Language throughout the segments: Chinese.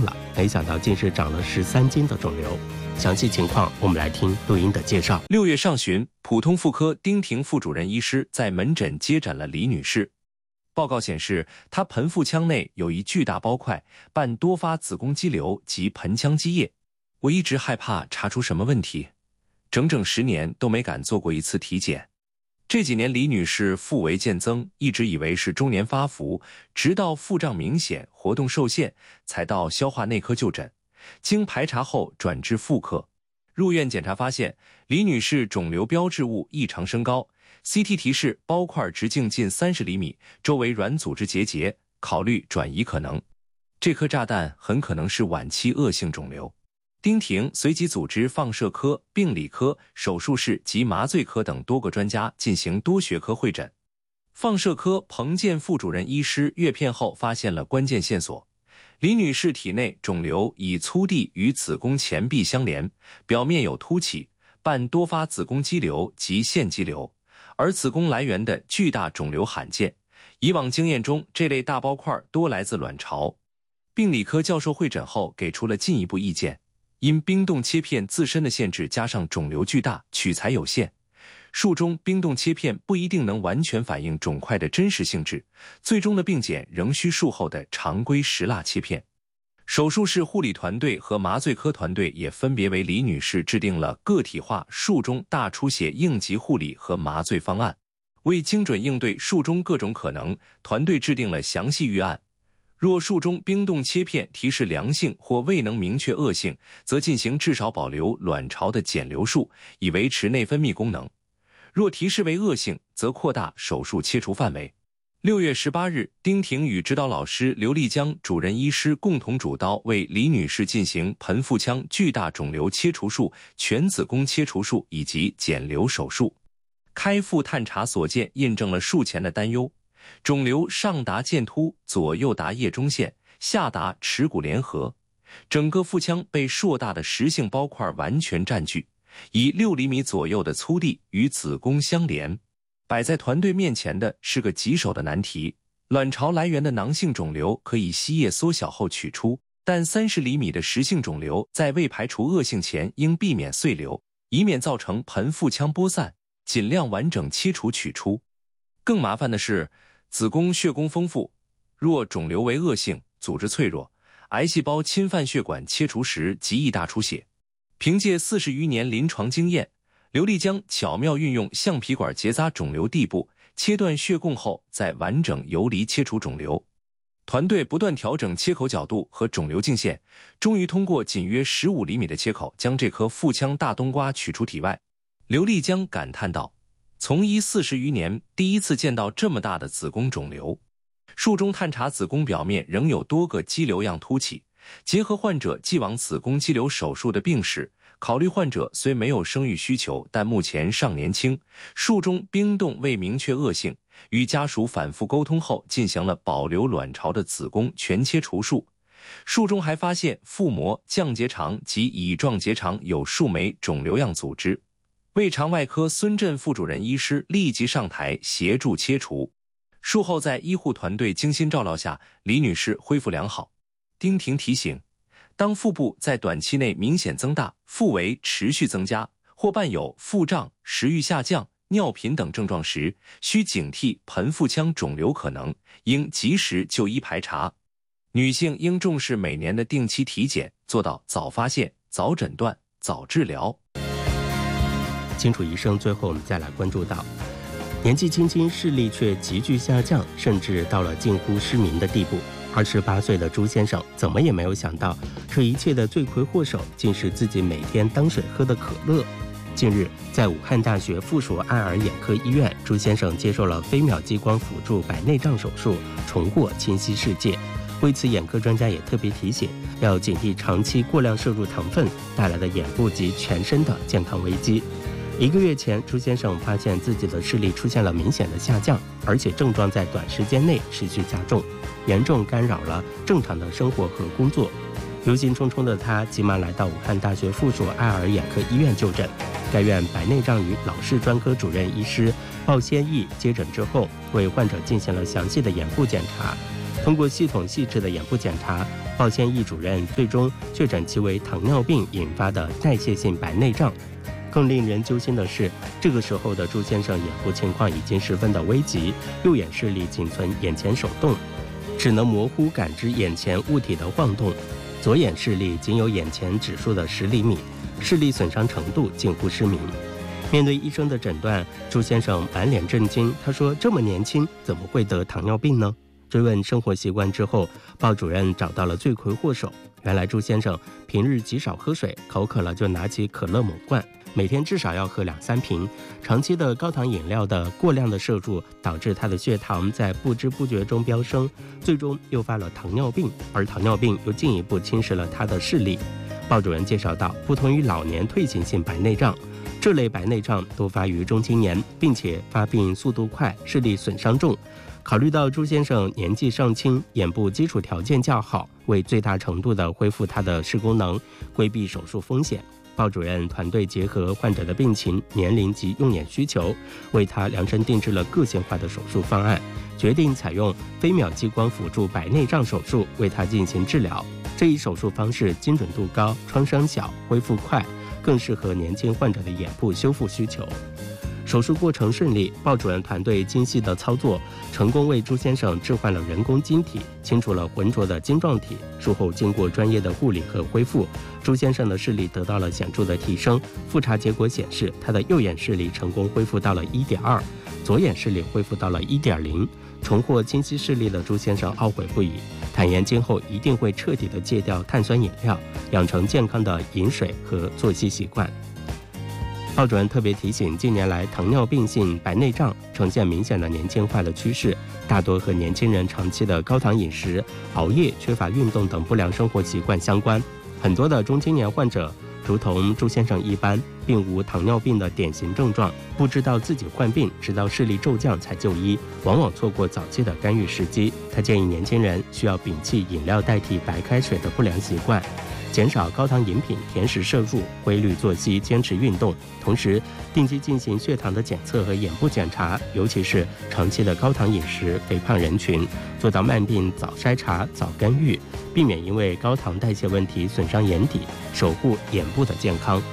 了，没想到竟是长了13斤的肿瘤。详细情况我们来听录音的介绍。 6月上旬，普通妇科丁婷副主任医师在门诊接诊了李女士。报告显示，她盆腹腔内有一巨大包块，伴多发子宫肌瘤及盆腔积液。我一直害怕查出什么问题，整整10年都没敢做过一次体检。这几年李女士腹围渐增，一直以为是中年发福，直到腹胀明显、活动受限，才到消化内科就诊。经排查后转至妇科，入院检查发现李女士肿瘤标志物异常升高， CT 提示包块直径近30厘米，周围软组织结节，考虑转移可能。这颗炸弹很可能是晚期恶性肿瘤。丁婷随即组织放射科、病理科、手术室及麻醉科等多个专家进行多学科会诊。放射科彭健副主任医师阅片后发现了关键线索。李女士体内肿瘤以粗蒂与子宫前壁相连，表面有凸起，伴多发子宫肌瘤及腺肌瘤，而子宫来源的巨大肿瘤罕见。以往经验中，这类大包块多来自卵巢。病理科教授会诊后给出了进一步意见，因冰冻切片自身的限制，加上肿瘤巨大，取材有限，术中冰冻切片不一定能完全反映肿块的真实性质，最终的病检仍需术后的常规石蜡切片。手术室护理团队和麻醉科团队也分别为李女士制定了个体化术中大出血应急护理和麻醉方案。为精准应对术中各种可能，团队制定了详细预案。若术中冰冻切片提示良性或未能明确恶性，则进行至少保留卵巢的减瘤术，以维持内分泌功能。若提示为恶性，则扩大手术切除范围。6月18日，丁婷与指导老师刘丽江主任医师共同主刀为李女士进行盆腹腔巨大肿瘤切除术、全子宫切除术以及减瘤手术。开腹探查所见印证了术前的担忧，肿瘤上达剑突，左右达叶中线，下达耻骨联合，整个腹腔被硕大的实性包块完全占据，以6厘米左右的粗蒂与子宫相连。摆在团队面前的是个棘手的难题，卵巢来源的囊性肿瘤可以吸液缩小后取出，但30厘米的实性肿瘤在未排除恶性前应避免碎瘤，以免造成盆腹腔剥散，尽量完整切除取出。更麻烦的是，子宫血供丰富，若肿瘤为恶性，组织脆弱，癌细胞侵犯血管，切除时极易大出血。凭借40余年临床经验，刘丽江巧妙运用橡皮管结扎肿瘤地部，切断血供后再完整游离切除肿瘤。团队不断调整切口角度和肿瘤径线，终于通过仅约15厘米的切口将这颗腹腔大冬瓜取出体外。刘丽江感叹道：从医40余年，第一次见到这么大的子宫肿瘤。术中探查子宫表面仍有多个肌瘤样凸起，结合患者既往子宫肌瘤手术的病史，考虑患者虽没有生育需求，但目前尚年轻，术中冰冻未明确恶性，与家属反复沟通后进行了保留卵巢的子宫全切除术。术中还发现腹膜、降结肠及乙状结肠有数枚肿瘤样组织。胃肠外科孙振副主任医师立即上台协助切除。术后在医护团队精心照料下，李女士恢复良好。丁婷提醒，当腹部在短期内明显增大，腹围持续增加，或伴有腹胀、食欲下降、尿频等症状时，需警惕盆腹腔肿瘤可能，应及时就医排查。女性应重视每年的定期体检，做到早发现、早诊断、早治疗。 清楚医生最后我们再来关注到，年纪轻轻视力却急剧下降，甚至到了近乎失明的地步。28岁的朱先生怎么也没有想到，这一切的罪魁祸首竟是自己每天当水喝的可乐。近日，在武汉大学附属爱尔眼科医院，朱先生接受了飞秒激光辅助白内障手术，重获清晰世界。为此，眼科专家也特别提醒，要警惕长期过量摄入糖分带来的眼部及全身的健康危机。1个月前，朱先生发现自己的视力出现了明显的下降，而且症状在短时间内持续加重，严重干扰了正常的生活和工作。忧心忡忡的他急忙来到武汉大学附属爱尔眼科医院就诊。该院白内障与老视专科主任医师鲍先义接诊之后，为患者进行了详细的眼部检查。通过系统细致的眼部检查， 鲍先义主任最终确诊其为糖尿病引发的代谢性白内障。更令人揪心的是，这个时候的朱先生眼部情况已经十分的危急，右眼视力仅存眼前手动，只能模糊感知眼前物体的晃动，左眼视力仅有眼前指数的10厘米，视力损伤程度近乎失明。面对医生的诊断，朱先生满脸震惊，他说：“这么年轻，怎么会得糖尿病呢？”追问生活习惯之后，鲍主任找到了罪魁祸首。原来朱先生平日极少喝水，口渴了就拿起可乐猛灌，每天至少要喝2-3瓶。长期的高糖饮料的过量的摄入，导致他的血糖在不知不觉中飙升，最终诱发了糖尿病，而糖尿病又进一步侵蚀了他的视力。鲍主任介绍到，不同于老年退行性白内障，这类白内障多发于中青年，并且发病速度快，视力损伤重。考虑到朱先生年纪尚轻，眼部基础条件较好，为最大程度地恢复他的视功能，规避手术风险，鲍主任团队结合患者的病情、年龄及用眼需求，为他量身定制了个性化的手术方案，决定采用飞秒激光辅助白内障手术为他进行治疗。这一手术方式精准度高，创伤小，恢复快，更适合年轻患者的眼部修复需求。手术过程顺利，鲍主任团队精细的操作，成功为朱先生置换了人工晶体，清除了浑浊的晶状体。术后经过专业的护理和恢复，朱先生的视力得到了显著的提升。复查结果显示，他的右眼视力成功恢复到了1.2，左眼视力恢复到了1.0。重获清晰视力的朱先生懊悔不已，坦言今后一定会彻底的戒掉碳酸饮料，养成健康的饮水和作息习惯。鲍主任特别提醒，近年来糖尿病性白内障呈现明显的年轻化的趋势，大多和年轻人长期的高糖饮食、熬夜、缺乏运动等不良生活习惯相关。很多的中青年患者如同朱先生一般，并无糖尿病的典型症状，不知道自己患病，直到视力骤降才就医，往往错过早期的干预时机。他建议年轻人需要摒弃饮料代替白开水的不良习惯，减少高糖饮品、甜食摄入，规律作息，坚持运动，同时定期进行血糖的检测和眼部检查，尤其是长期的高糖饮食、肥胖人群，做到慢病早筛查、早干预，避免因为高糖代谢问题损伤眼底，守护眼部的健康。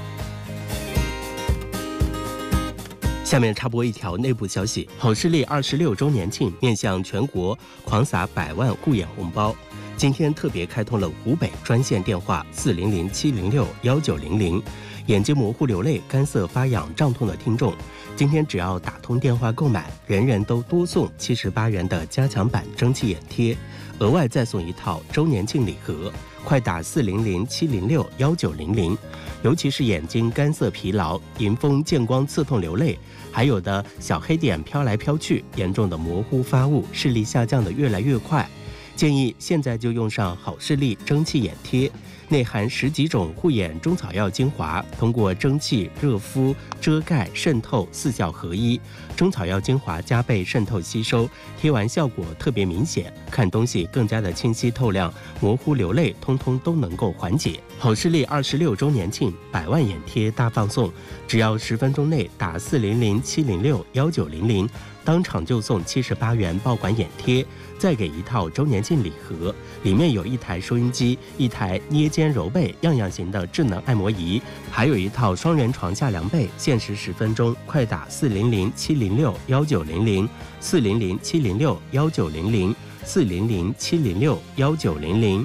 下面插播一条内部消息：好视力26周年庆面向全国狂撒100万护眼红包。今天特别开通了湖北专线电话400-706-1900，眼睛模糊流泪、干涩发痒、胀痛的听众，今天只要打通电话购买，人人都多送78元的加强版蒸汽眼贴，额外再送一套周年庆礼盒。快打400-706-1900，尤其是眼睛干涩疲劳、迎风见光刺痛流泪，还有的小黑点飘来飘去，严重的模糊发雾，视力下降的越来越快。建议现在就用上好视力蒸汽眼贴，内含10几种护眼中草药精华，通过蒸汽、热敷、遮盖、渗透4效合一，中草药精华加倍渗透吸收，贴完效果特别明显，看东西更加的清晰透亮，模糊流泪通通都能够缓解。好视力26周年庆100万眼贴大放送，只要10分钟内打400-706-1900，当场就送78元爆管眼贴，再给一套周年庆礼盒，里面有一台收音机、一台捏肩揉背样样型的智能按摩仪，还有一套双人床下凉被，限时10分钟，快打400-706-1900 400-706-1900 400-706-1900。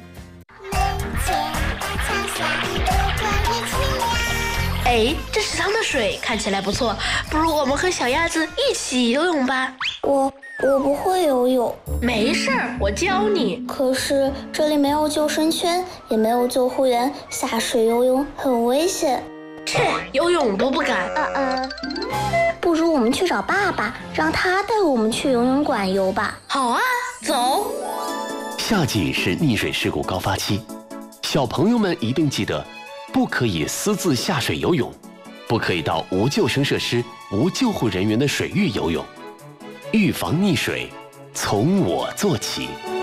哎，这池塘的水看起来不错，不如我们和小鸭子一起游泳吧。 我不会游泳。 没事儿，我教你。 可是这里没有救生圈，也没有救护员，下水游泳很危险。 切，游泳都不敢。 不如我们去找爸爸，让他带我们去游泳馆游吧。 好啊，走。 夏季是溺水事故高发期，小朋友们一定记得，不可以私自下水游泳，不可以到无救生设施、无救护人员的水域游泳。预防溺水，从我做起。